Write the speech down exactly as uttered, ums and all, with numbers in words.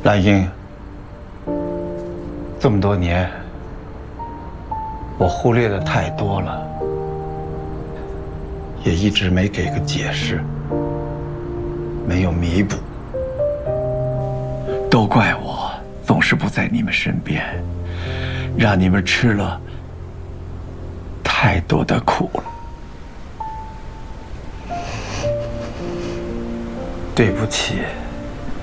兰英，这么多年，我忽略的太多了，也一直没给个解释，没有弥补。都怪我总是不在你们身边，让你们吃了太多的苦了。对不起。